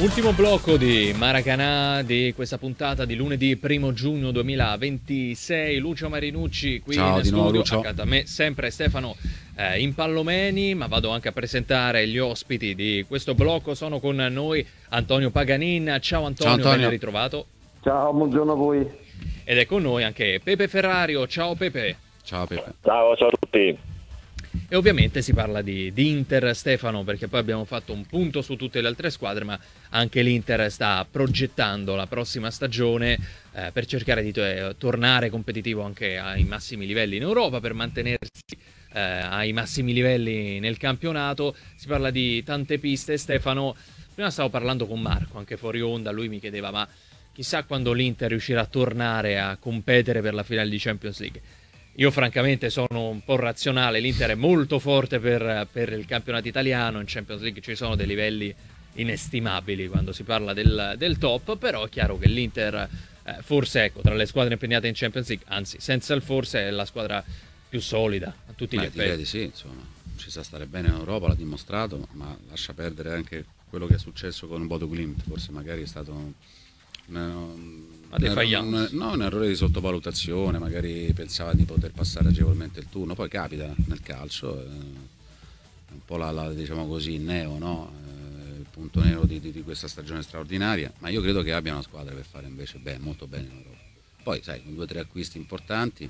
Ultimo blocco di Maracanã di questa puntata di lunedì 1 giugno 2026. Lucio Marinucci qui Ciao in di nuovo, studio, Lucio. accanto a me sempre Stefano Impallomeni, ma vado anche a presentare gli ospiti di questo blocco. Sono con noi Antonio Paganin. Ciao Antonio, Antonio. ben ritrovato. Ciao, buongiorno a voi. Ed è con noi anche Pepe Ferrario. Ciao Pepe. Ciao Pepe. Ciao a tutti. E ovviamente si parla di Inter, Stefano, perché poi abbiamo fatto un punto su tutte le altre squadre, ma anche l'Inter sta progettando la prossima stagione per cercare di tornare competitivo anche ai massimi livelli in Europa, per mantenersi ai massimi livelli nel campionato. Si parla di tante piste. Stefano, prima stavo parlando con Marco, anche fuori onda, lui mi chiedeva ma chissà quando l'Inter riuscirà a tornare a competere per la finale di Champions League. Io francamente sono un po' razionale, l'Inter è molto forte per il campionato italiano, in Champions League ci sono dei livelli inestimabili quando si parla del top, però è chiaro che l'Inter forse, ecco, tra le squadre impegnate in Champions League, anzi senza il forse, è la squadra più solida a tutti gli effetti. Direi di sì, insomma, ci sa stare bene in Europa, l'ha dimostrato, ma lascia perdere anche quello che è successo con Bodo Glimt, forse magari è stato un errore di sottovalutazione, magari pensava di poter passare agevolmente il turno, poi capita nel calcio, è un po' diciamo così, il neo, no? Il punto nero di questa stagione straordinaria, ma io credo che abbia una squadra per fare invece molto bene in Europa. Poi sai, con 2 o 3 acquisti importanti,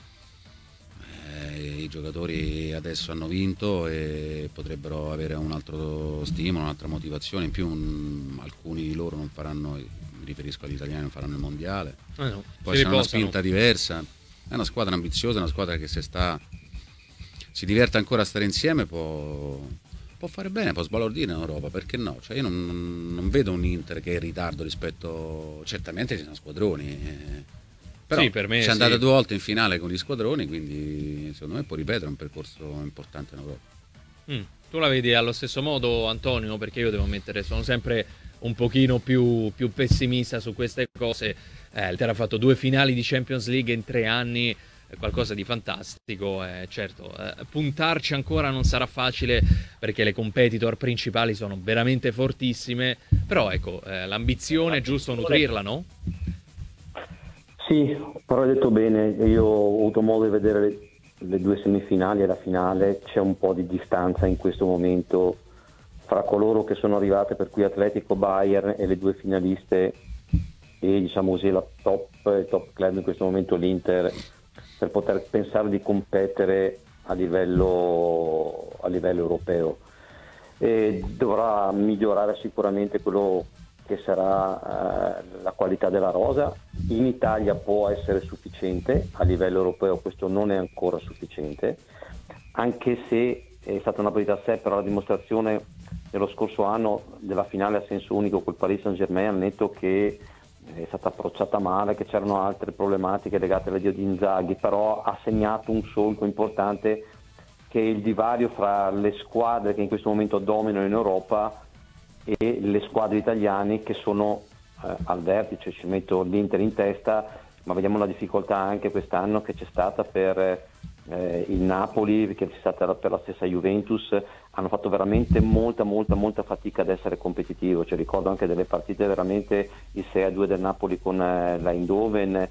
i giocatori adesso hanno vinto e potrebbero avere un altro stimolo, un'altra motivazione in più. Alcuni di loro non faranno, mi riferisco agli italiani, non faranno il mondiale, No, poi c'è una spinta diversa. È una squadra ambiziosa, una squadra che se si diverte ancora a stare insieme può fare bene, può sbalordire in Europa, perché no? Cioè io non vedo un Inter che è in ritardo rispetto, certamente ci sono squadroni, però sì, per me c'è sì. andata 2 volte in finale con gli squadroni, quindi secondo me può ripetere un percorso importante in Europa. Tu la vedi allo stesso modo, Antonio? Perché io devo ammettere, sono sempre un pochino più pessimista su queste cose. L'Inter ha fatto 2 finali di Champions League in 3 anni, è qualcosa di fantastico. Certo, puntarci ancora non sarà facile perché le competitor principali sono veramente fortissime, però ecco, l'ambizione è giusto nutrirla, no? Sì, però hai detto bene, io ho avuto modo di vedere le 2 semifinali e la finale, c'è un po' di distanza in questo momento fra coloro che sono arrivate, per cui Atletico, Bayern, e le 2 finaliste e diciamo così il top club in questo momento l'Inter, per poter pensare di competere a livello europeo. E dovrà migliorare sicuramente quello che sarà la qualità della rosa. In Italia può essere sufficiente, a livello europeo questo non è ancora sufficiente, anche se è stata una partita a sé, però la dimostrazione dello scorso anno della finale a senso unico col Paris Saint-Germain, al netto che è stata approcciata male, che c'erano altre problematiche legate all'addio di Inzaghi, però ha segnato un solco importante, che è il divario fra le squadre che in questo momento dominano in Europa e le squadre italiane che sono al vertice. Ci metto l'Inter in testa, ma vediamo la difficoltà anche quest'anno che c'è stata per il Napoli, che c'è stata per la stessa Juventus. Hanno fatto veramente molta fatica ad essere competitivo. Ricordo anche delle partite veramente, il 6-2 del Napoli con l'Eindhoven,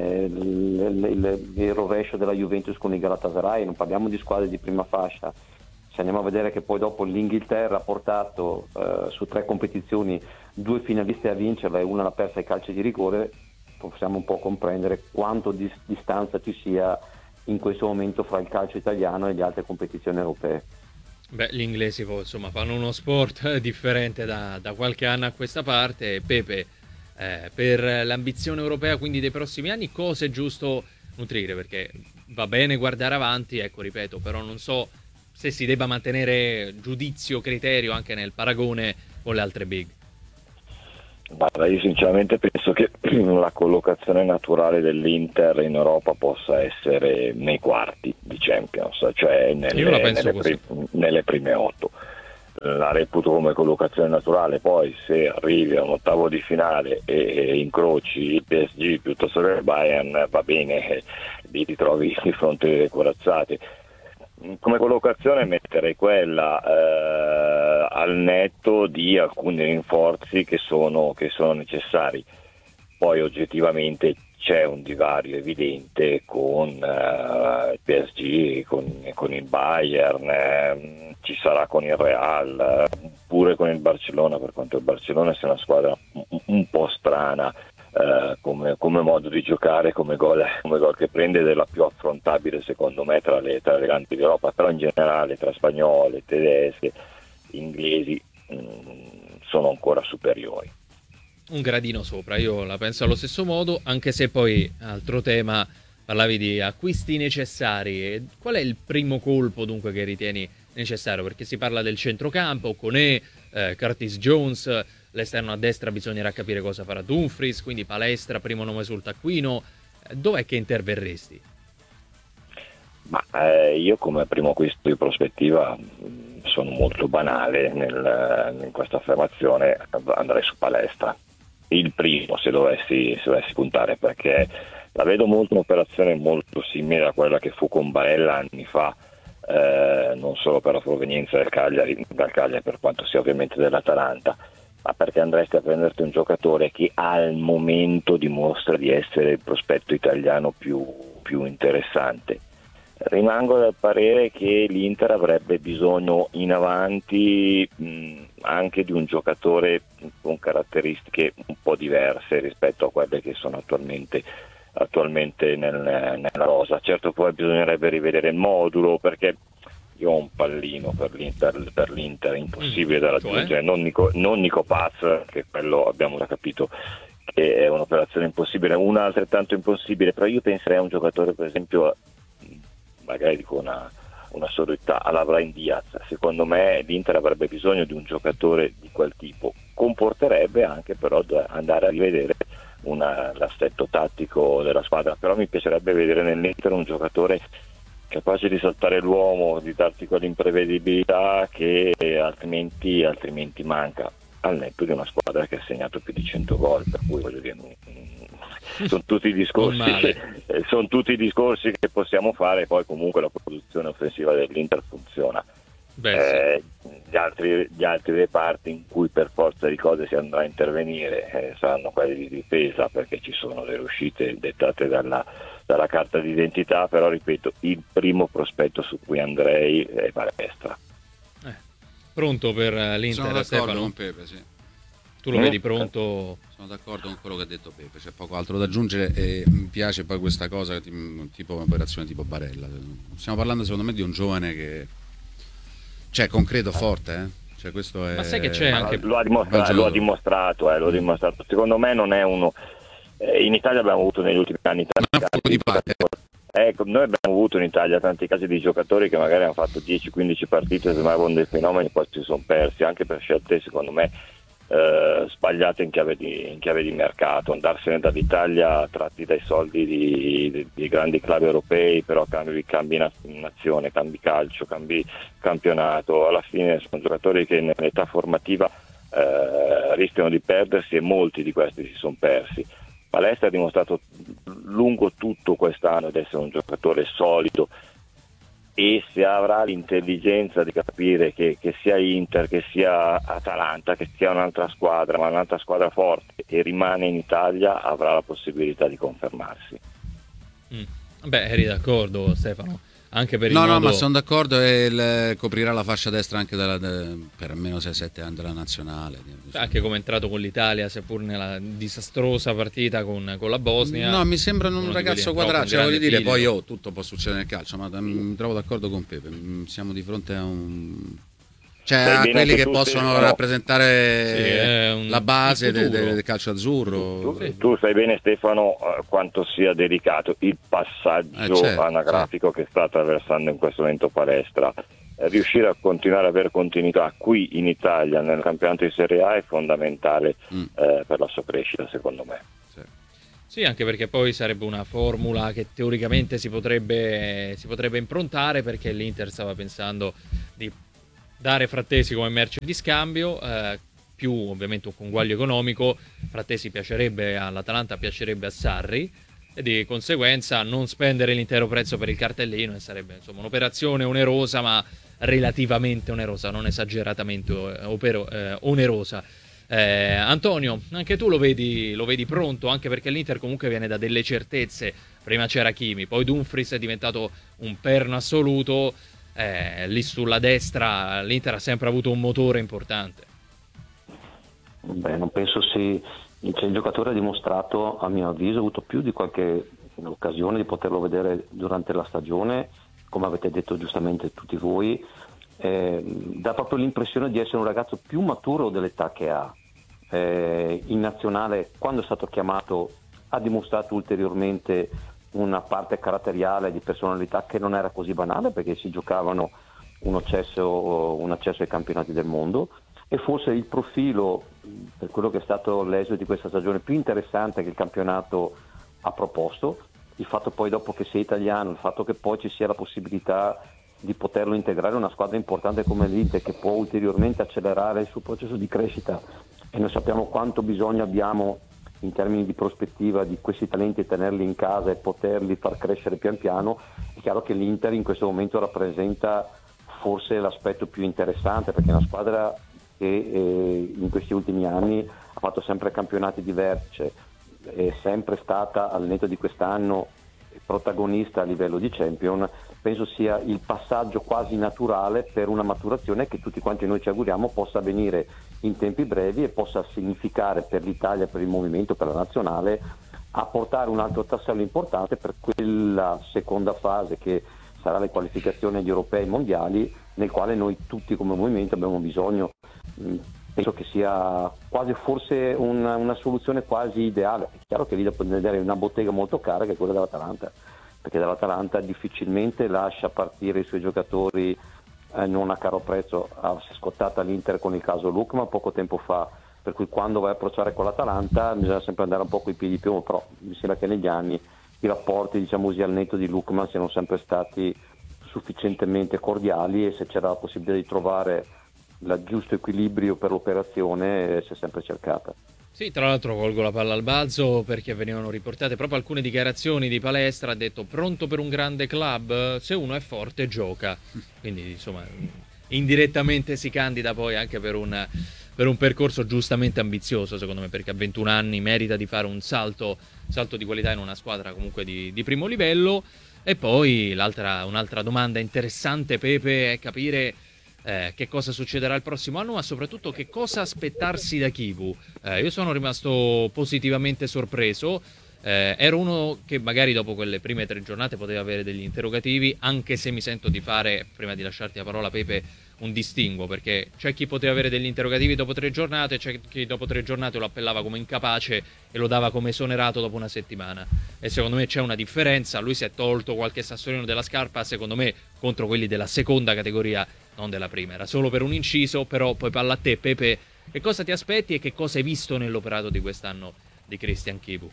il rovescio della Juventus con il Galatasaray. Non parliamo di squadre di prima fascia. Se andiamo a vedere che poi dopo l'Inghilterra ha portato su 3 competizioni 2 finaliste a vincerla e una l'ha persa ai calci di rigore, possiamo un po' comprendere quanto distanza ci sia in questo momento fra il calcio italiano e le altre competizioni europee. Beh, gli inglesi insomma fanno uno sport differente da qualche anno a questa parte. Pepe, per l'ambizione europea quindi dei prossimi anni, cosa è giusto nutrire? Perché va bene guardare avanti, ecco, ripeto, però non so se si debba mantenere giudizio, criterio anche nel paragone con le altre big. Guarda, io sinceramente penso che la collocazione naturale dell'Inter in Europa possa essere nei quarti di Champions, cioè nelle prime 8. La reputo come collocazione naturale. Poi se arrivi a un ottavo di finale e incroci il PSG piuttosto che il Bayern, va bene, lì ti trovi di fronte ai corazzati. Come collocazione metterei quella al netto di alcuni rinforzi che sono necessari. Poi oggettivamente c'è un divario evidente con il PSG, con il Bayern, ci sarà con il Real, pure con il Barcellona, per quanto il Barcellona sia una squadra un po' strana come modo di giocare, come gol che prende, della più affrontabile secondo me tra le grandi d'Europa, però in generale tra spagnole, tedesche, inglesi sono ancora superiori. Un gradino sopra, io la penso allo stesso modo, anche se poi, altro tema, parlavi di acquisti necessari. Qual è il primo colpo dunque che ritieni necessario? Perché si parla del centrocampo, Koné, Curtis Jones, l'esterno a destra bisognerà capire cosa farà Dumfries, quindi Palestra, primo nome sul taccuino. Dov'è che interverresti? Ma io come primo acquisto di prospettiva sono molto banale in questa affermazione, andrei su Palestra. Il primo, se dovessi puntare, perché la vedo molto un'operazione molto simile a quella che fu con Barella anni fa, non solo per la provenienza dal Cagliari, per quanto sia ovviamente dell'Atalanta, ma perché andresti a prenderti un giocatore che al momento dimostra di essere il prospetto italiano più interessante. Rimango del parere che l'Inter avrebbe bisogno in avanti anche di un giocatore con caratteristiche un po' diverse rispetto a quelle che sono attualmente nella rosa. Certo, poi bisognerebbe rivedere il modulo, perché io ho un pallino per l'Inter impossibile da raggiungere, non Nico Paz, che quello abbiamo già capito che è un'operazione impossibile, una altrettanto impossibile, però io penserei a un giocatore, per esempio, magari dico una sordità, alla Brahim Diaz. Secondo me l'Inter avrebbe bisogno di un giocatore di quel tipo, comporterebbe anche però andare a rivedere l'assetto tattico della squadra, però mi piacerebbe vedere nell'Inter un giocatore capace di saltare l'uomo, di darti quell'imprevedibilità che altrimenti manca, al netto di una squadra che ha segnato più di 100 gol, per cui voglio dire, sono tutti discorsi che possiamo fare. Poi comunque la produzione offensiva dell'Inter funziona. Gli altri reparti in cui per forza di cose si andrà a intervenire saranno quelli di difesa, perché ci sono le uscite dettate dalla carta d'identità, però ripeto, il primo prospetto su cui andrei è Palestra. Pronto per l'Inter, sono d'accordo Stefano? con Pepe, sì. Tu lo vedi pronto? Sono d'accordo con quello che ha detto Pepe, c'è poco altro da aggiungere, e mi piace poi questa cosa tipo un'operazione tipo Barella. Stiamo parlando secondo me di un giovane che concreto, forte, Cioè, questo è... Ma sai che c'è anche... Lo ha dimostrato. Secondo me non è uno... in Italia abbiamo avuto negli ultimi anni tanti casi noi abbiamo avuto in Italia tanti casi di giocatori che magari hanno fatto 10-15 partite, sembravano dei fenomeni, poi si sono persi anche per scelte secondo me sbagliate in chiave di mercato, andarsene dall'Italia tratti dai soldi di grandi club europei, però cambi nazione, cambi calcio, cambi campionato, alla fine sono giocatori che nell'età formativa rischiano di perdersi, e molti di questi si sono persi. Palestra ha dimostrato lungo tutto quest'anno di essere un giocatore solido, e se avrà l'intelligenza di capire che sia Inter, che sia Atalanta, che sia un'altra squadra, ma un'altra squadra forte, e rimane in Italia, avrà la possibilità di confermarsi. Beh, eri d'accordo, Stefano? Anche per il No, ma sono d'accordo, e coprirà la fascia destra anche per almeno 6-7 anni della nazionale. Anche come è entrato con l'Italia, seppur nella disastrosa partita con la Bosnia. No, mi sembra un ragazzo quadrato, voglio dire, poi tutto può succedere nel calcio, ma mi trovo d'accordo con Pepe, siamo di fronte a a quelli che possono rappresentare la base del calcio azzurro. Tu sai bene, Stefano, quanto sia delicato il passaggio anagrafico che sta attraversando in questo momento Palestra. Riuscire a continuare ad avere continuità qui in Italia nel campionato di Serie A è fondamentale per la sua crescita, secondo me. Sì, anche perché poi sarebbe una formula che teoricamente si potrebbe improntare, perché l'Inter stava pensando di dare Frattesi come merce di scambio, più ovviamente un conguaglio economico. Frattesi piacerebbe all'Atalanta, piacerebbe a Sarri, e di conseguenza non spendere l'intero prezzo per il cartellino, e sarebbe insomma un'operazione onerosa, ma relativamente onerosa, non esageratamente onerosa. Antonio, anche tu lo vedi pronto, anche perché l'Inter comunque viene da delle certezze. Prima c'era Hakimi, poi Dumfries è diventato un perno assoluto, lì sulla destra l'Inter ha sempre avuto un motore importante. Beh, non penso il giocatore ha dimostrato, a mio avviso, ha avuto più di qualche occasione di poterlo vedere durante la stagione, come avete detto giustamente tutti voi, dà proprio l'impressione di essere un ragazzo più maturo dell'età che ha. In nazionale, quando è stato chiamato, ha dimostrato ulteriormente una parte caratteriale di personalità che non era così banale, perché si giocavano un accesso ai campionati del mondo, e forse il profilo, per quello che è stato l'esito di questa stagione, più interessante che il campionato ha proposto. Il fatto poi, dopo che sei italiano, il fatto che poi ci sia la possibilità di poterlo integrare in una squadra importante come l'Inter, che può ulteriormente accelerare il suo processo di crescita, e noi sappiamo quanto bisogno abbiamo in termini di prospettiva di questi talenti, tenerli in casa e poterli far crescere pian piano. È chiaro che l'Inter in questo momento rappresenta forse l'aspetto più interessante, perché è una squadra che in questi ultimi anni ha fatto sempre campionati di vertice, è sempre stata, al netto di quest'anno, protagonista a livello di Champion. Penso sia il passaggio quasi naturale per una maturazione che tutti quanti noi ci auguriamo possa avvenire in tempi brevi e possa significare per l'Italia, per il movimento, per la nazionale, apportare un altro tassello importante per quella seconda fase che sarà le qualificazioni agli europei mondiali, nel quale noi tutti come movimento abbiamo bisogno. Penso che sia quasi forse una soluzione quasi ideale. È chiaro che lì da vedere una bottega molto cara, che è quella dell'Atalanta, perché dall'Atalanta difficilmente lascia partire i suoi giocatori non a caro prezzo. Si è scottata l'Inter con il caso Lookman poco tempo fa, per cui quando vai a approcciare con l'Atalanta bisogna sempre andare un po' coi piedi di piombo, però mi sembra che negli anni i rapporti, diciamo così, al netto di Lookman siano sempre stati sufficientemente cordiali, e se c'era la possibilità di trovare il giusto equilibrio per l'operazione si è sempre cercata. Sì, tra l'altro colgo la palla al balzo, perché venivano riportate proprio alcune dichiarazioni di Palestra. Ha detto: pronto per un grande club? Se uno è forte gioca. Quindi insomma indirettamente si candida poi anche per un percorso giustamente ambizioso, secondo me, perché a 21 anni merita di fare un salto di qualità in una squadra comunque di primo livello. E poi un'altra domanda interessante, Pepe, è capire che cosa succederà il prossimo anno, ma soprattutto che cosa aspettarsi da Chivu. Io sono rimasto positivamente sorpreso. Ero uno che magari dopo quelle prime 3 giornate poteva avere degli interrogativi, anche se mi sento di fare, prima di lasciarti la parola Pepe, un distinguo, perché c'è chi poteva avere degli interrogativi dopo 3 giornate, c'è chi dopo 3 giornate lo appellava come incapace e lo dava come esonerato dopo una settimana, e secondo me c'è una differenza. Lui si è tolto qualche sassolino della scarpa, secondo me, contro quelli della seconda categoria, non della prima. Era solo per un inciso. Però poi palla a te, Pepe, che cosa ti aspetti e che cosa hai visto nell'operato di quest'anno di Christian Chivu?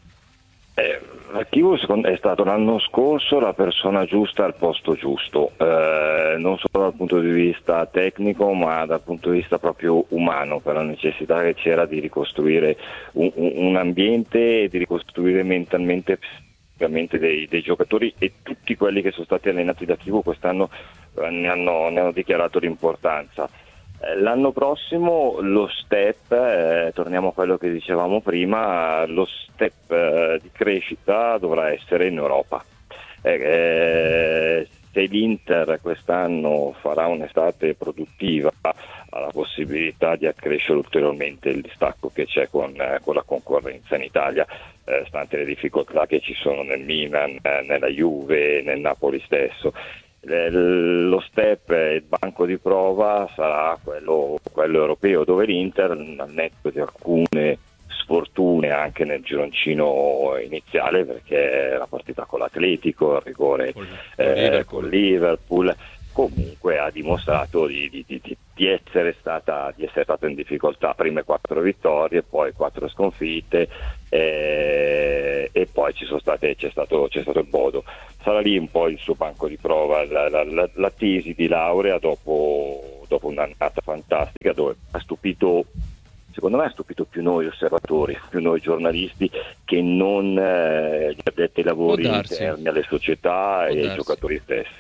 Chivu è stato l'anno scorso la persona giusta al posto giusto, non solo dal punto di vista tecnico, ma dal punto di vista proprio umano, per la necessità che c'era di ricostruire un ambiente e di ricostruire mentalmente dei giocatori, e tutti quelli che sono stati allenati da Chivu quest'anno ne hanno dichiarato l'importanza. L'anno prossimo lo step, torniamo a quello che dicevamo prima, lo step di crescita dovrà essere in Europa. Se l'Inter quest'anno farà un'estate produttiva, ha la possibilità di accrescere ulteriormente il distacco che c'è con la concorrenza in Italia, stante le difficoltà che ci sono nel Milan, nella Juve, nel Napoli stesso. Lo step, il banco di prova sarà quello europeo, dove l'Inter, al netto di alcune sfortune anche nel gironcino iniziale, perché la partita con l'Atletico, il rigore con Liverpool, comunque ha dimostrato di essere stato in difficoltà. Prime 4 vittorie, poi 4 sconfitte, e poi c'è stato il Bodo. Sarà lì un po' il suo banco di prova, la tesi di laurea dopo un'annata fantastica, dove secondo me ha stupito più noi osservatori, più noi giornalisti, che non gli addetti ai lavori interni alle società e ai giocatori stessi.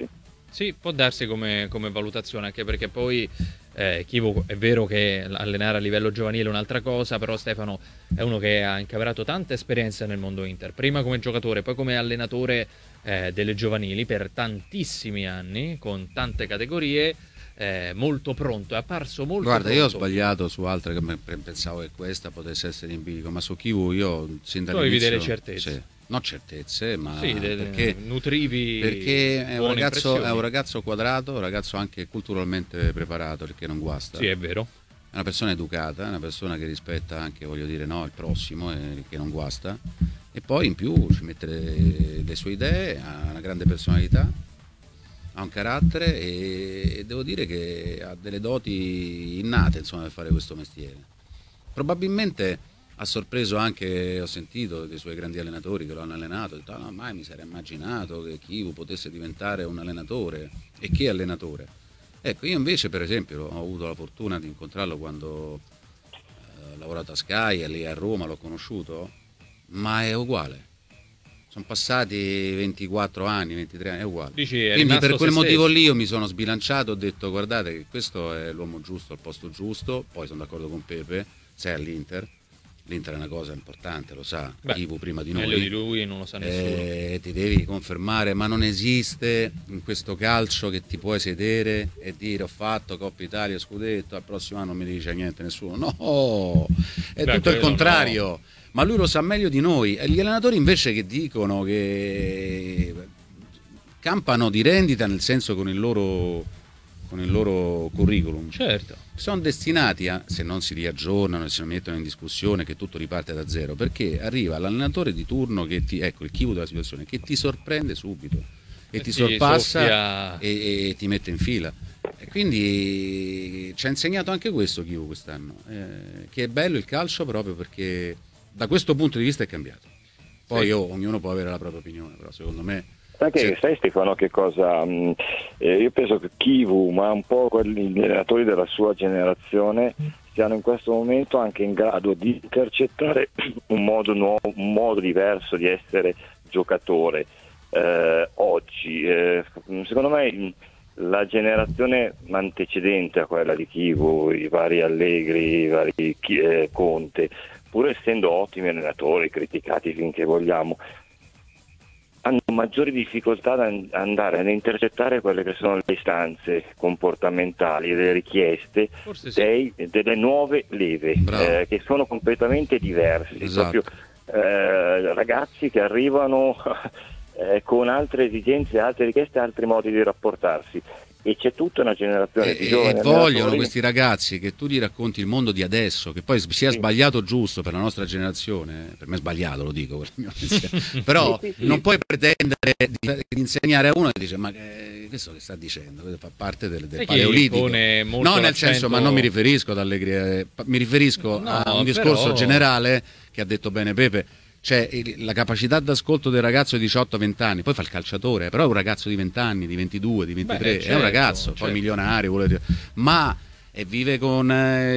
Sì, può darsi come valutazione, anche perché poi Chievo è vero che allenare a livello giovanile è un'altra cosa, però Stefano è uno che ha incamerato tanta esperienza nel mondo Inter, prima come giocatore, poi come allenatore delle giovanili per tantissimi anni, con tante categorie, molto pronto, è apparso molto Guarda, pronto. io ho sbagliato su altre che pensavo che questa potesse essere in bilico, ma su Chievo io sin dall'inizio... Tu avevi delle certezze. Sì. Non certezze, ma sì, perché nutrivi, perché è un ragazzo quadrato, un ragazzo anche culturalmente preparato, perché non guasta. Sì, è vero. È una persona educata, è una persona che rispetta anche, voglio dire, no, il prossimo e che non guasta. E poi in più ci mette le sue idee, ha una grande personalità, ha un carattere e devo dire che ha delle doti innate, insomma, per fare questo mestiere. Probabilmente ha sorpreso anche, ho sentito dei suoi grandi allenatori che lo hanno allenato, ho detto, no, mai mi sarei immaginato che Chievo potesse diventare un allenatore, e che allenatore. Ecco, io invece per esempio ho avuto la fortuna di incontrarlo quando ho lavorato a Sky e lì a Roma l'ho conosciuto, ma è uguale. Sono passati 24 anni, 23 anni, è uguale. Quindi per quel motivo lì io mi sono sbilanciato, ho detto guardate che questo è l'uomo giusto al posto giusto, poi sono d'accordo con Pepe, sei all'Inter. L'Inter è una cosa importante, lo sa, Chievo prima di noi. Meglio di lui non lo sa nessuno. Ti devi confermare, ma non esiste in questo calcio che ti puoi sedere e dire ho fatto Coppa Italia, scudetto, al prossimo anno non mi dice niente nessuno. No, è tutto il contrario. No. Ma lui lo sa meglio di noi. E gli allenatori invece che dicono che campano di rendita, nel senso con il loro curriculum, certo, sono destinati a, se non si riaggiornano e se non mettono in discussione, che tutto riparte da zero, perché arriva l'allenatore di turno che ecco il Chievo della situazione, che ti sorprende subito e ti sorpassa e ti mette in fila. E quindi ci ha insegnato anche questo Chievo quest'anno, che è bello il calcio proprio perché da questo punto di vista è cambiato. Poi ognuno può avere la propria opinione, però secondo me sai Stefano che cosa? Io penso che Chievo, ma un po' gli allenatori della sua generazione, siano in questo momento anche in grado di intercettare un modo nuovo, un modo diverso di essere giocatore oggi. Secondo me la generazione antecedente a quella di Chievo, i vari Allegri, i vari Conte, pur essendo ottimi allenatori, criticati finché vogliamo, hanno maggiori difficoltà ad andare ad intercettare quelle che sono le istanze comportamentali, le richieste delle nuove leve, che sono completamente diverse. Esatto. Proprio ragazzi che arrivano con altre esigenze, altre richieste, altri modi di rapportarsi. E c'è tutta una generazione di giovani vogliono questi ragazzi che tu gli racconti il mondo di adesso, che poi sia sbagliato o giusto per la nostra generazione, per me è sbagliato, lo dico, però non puoi pretendere di insegnare a uno e dice ma questo che sta dicendo fa parte del paleolitico, no, nel senso, ma non mi riferisco ad Allegri, mi riferisco a un discorso generale che ha detto bene Pepe. Cioè la capacità d'ascolto del ragazzo di 18-20 anni, poi fa il calciatore, però è un ragazzo di 20 anni, di 22, di 23, è un ragazzo, poi milionario, ma vive con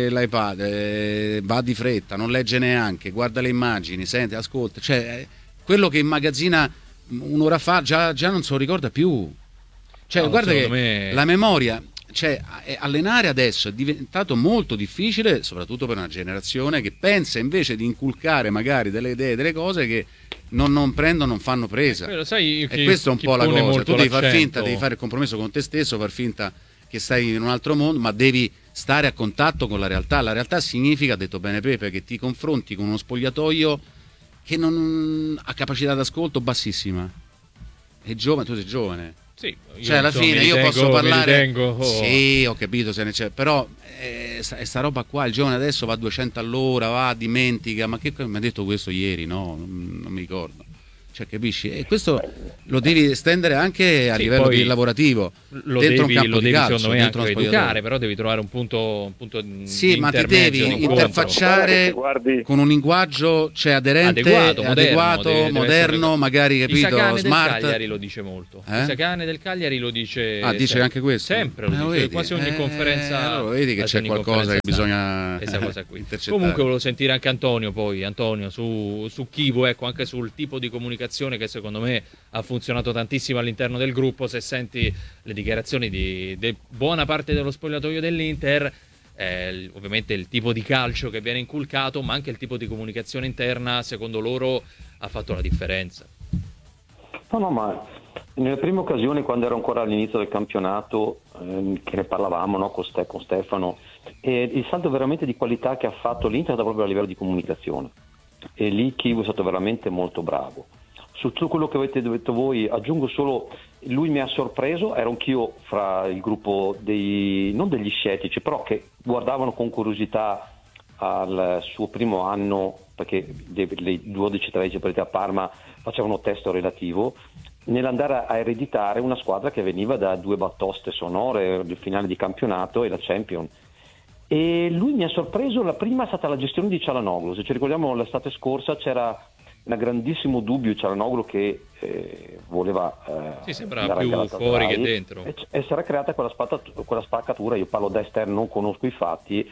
l'iPad, va di fretta, non legge neanche, guarda le immagini, sente, ascolta, cioè quello che immagazzina un'ora fa già non se lo ricorda più. Cioè guarda che la memoria... Cioè, allenare adesso è diventato molto difficile, soprattutto per una generazione che pensa invece di inculcare magari delle idee, delle cose che non prendono, non fanno presa. Sai, e questa è un po' la cosa. Tu devi far finta, devi fare il compromesso con te stesso, far finta che stai in un altro mondo, ma devi stare a contatto con la realtà. La realtà significa, ha detto bene Pepe, che ti confronti con uno spogliatoio che non ha capacità d'ascolto bassissima. È giovane, tu sei giovane. Sì, cioè alla fine io posso parlare, sì, ho capito, però sta roba qua, il giovane adesso va a 200 all'ora, dimentica, ma che mi ha detto questo ieri? No, non mi ricordo. Cioè, capisci? E questo lo devi estendere anche a livello lavorativo. Lo devi secondo me anche educare, però devi trovare un punto sì, ma ti devi interfacciare con un linguaggio aderente, adeguato, moderno, magari, capito? Isacane smart. Del Cagliari lo dice molto. Isacane del Cagliari lo dice. Dice anche questo? Sempre lo dice, quasi ogni conferenza. Allora vedi che c'è qualcosa che bisogna intercettare. Comunque volevo sentire anche Antonio su Chievo, ecco, anche sul tipo di comunicazione comunicazione che secondo me ha funzionato tantissimo all'interno del gruppo. Se senti le dichiarazioni di buona parte dello spogliatoio dell'Inter, ovviamente il tipo di calcio che viene inculcato, ma anche il tipo di comunicazione interna, secondo loro ha fatto la differenza. No, ma nelle prime occasioni, quando era ancora all'inizio del campionato, che ne parlavamo, no, con Stefano, il salto veramente di qualità che ha fatto l'Inter è stato proprio a livello di comunicazione, e lì Chivu è stato veramente molto bravo. Su tutto quello che avete detto voi aggiungo solo, lui mi ha sorpreso, ero anch'io fra il gruppo non degli scettici, però che guardavano con curiosità al suo primo anno, perché le 12-13 partite a Parma facevano testo relativo, nell'andare a ereditare una squadra che veniva da 2 batoste sonore, il finale di campionato e la Champions. E lui mi ha sorpreso. La prima è stata la gestione di Çalhanoğlu. Se ci ricordiamo, l'estate scorsa c'era un grandissimo dubbio Çalhanoğlu che voleva sembra più fuori che dentro, e si era creata quella spaccatura. Io parlo da esterno, non conosco i fatti,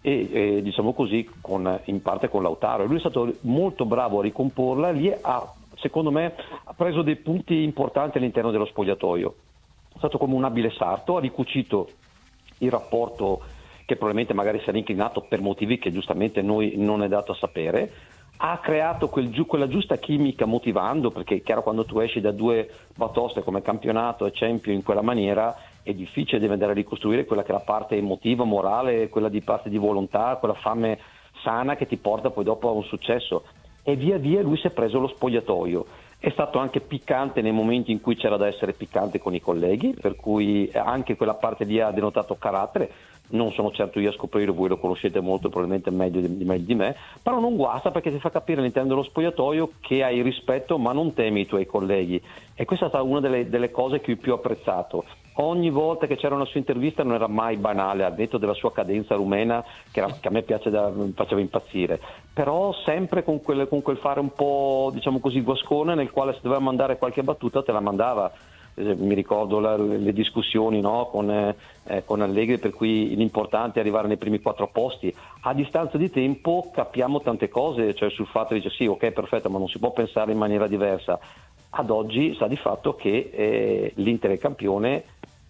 e diciamo così in parte con Lautaro, e lui è stato molto bravo a ricomporla. Lì secondo me ha preso dei punti importanti all'interno dello spogliatoio, è stato come un abile sarto, ha ricucito il rapporto che probabilmente magari si era inclinato per motivi che giustamente noi non è dato a sapere, ha creato quella giusta chimica motivando, perché è chiaro, quando tu esci da 2 batoste come campionato e Champions in quella maniera è difficile, devi andare a ricostruire quella che è la parte emotiva, morale, quella di parte di volontà, quella fame sana che ti porta poi dopo a un successo. E via via lui si è preso lo spogliatoio. È stato anche piccante nei momenti in cui c'era da essere piccante con i colleghi, per cui anche quella parte lì ha denotato carattere. Non sono certo io a scoprire, voi lo conoscete molto probabilmente meglio di me, però non guasta, perché ti fa capire all'interno dello spogliatoio che hai rispetto ma non temi i tuoi colleghi, e questa è stata una delle cose che ho più apprezzato. Ogni volta che c'era una sua intervista non era mai banale, al netto della sua cadenza rumena che a me faceva impazzire, però sempre con quel fare un po', diciamo così, guascone, nel quale se doveva mandare qualche battuta te la mandava. Mi ricordo le discussioni, no, con Allegri, per cui l'importante è arrivare nei primi 4 posti. A distanza di tempo capiamo tante cose, cioè sul fatto di dire sì, ok, perfetto, ma non si può pensare in maniera diversa. Ad oggi sa di fatto che l'Inter è campione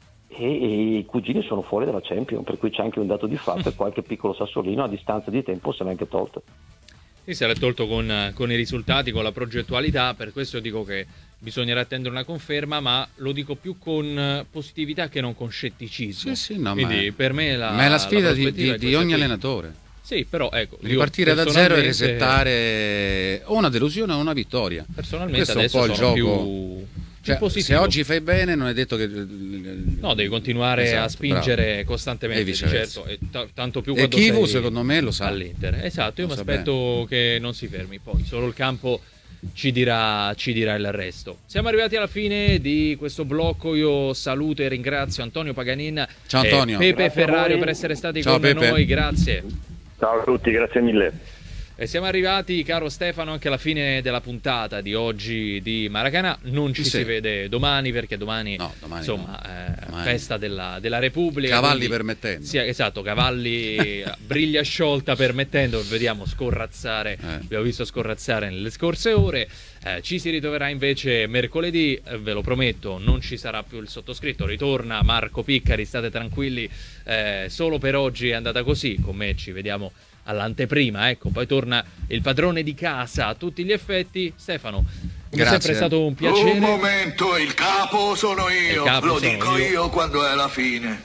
e i cugini sono fuori dalla Champions, per cui c'è anche un dato di fatto, e qualche piccolo sassolino a distanza di tempo se l'è anche tolto. Sì, se l'è tolto con i risultati, con la progettualità. Per questo io dico che bisognerà attendere una conferma, ma lo dico più con positività che non con scetticismo. No, quindi per me ma è la sfida di ogni allenatore. Sì, però ecco, ripartire da zero e resettare o una delusione o una vittoria. Personalmente questo adesso è un po' il sono gioco. Cioè, se oggi fai bene non è detto che no, devi continuare a spingere costantemente, certo, e tanto più quando Chivu secondo me lo sa all'Inter. Esatto, io mi aspetto che non si fermi, poi solo il campo ci dirà il resto. Siamo arrivati alla fine di questo blocco. Io saluto e ringrazio Antonio Paganin, ciao Antonio, e Pepe Ferrario per essere stati con noi, grazie. Ciao a tutti, grazie mille. E siamo arrivati, caro Stefano, anche alla fine della puntata di oggi di Maracanã. Non ci si vede domani, perché domani insomma, domani. Festa della Repubblica. Cavalli permettendo. Sì, esatto, cavalli briglia sciolta permettendo. Vediamo scorrazzare, abbiamo visto scorrazzare nelle scorse ore. Ci si ritroverà invece mercoledì, ve lo prometto, non ci sarà più il sottoscritto, ritorna Marco Piccari, state tranquilli, solo per oggi è andata così, con me ci vediamo all'anteprima, ecco, poi torna il padrone di casa a tutti gli effetti. Stefano, è sempre stato un piacere. Un momento, il capo sono io, lo dico io quando è la fine.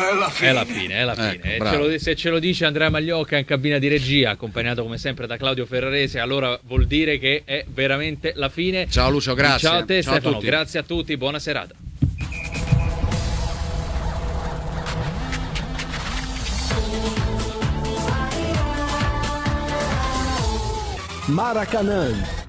È la fine. Ecco, se ce lo dice Andrea Magliocca in cabina di regia, accompagnato come sempre da Claudio Ferrarese, allora vuol dire che è veramente la fine. Ciao Lucio, grazie. Ciao a te, Stefano, grazie a tutti, buona serata. Maracanã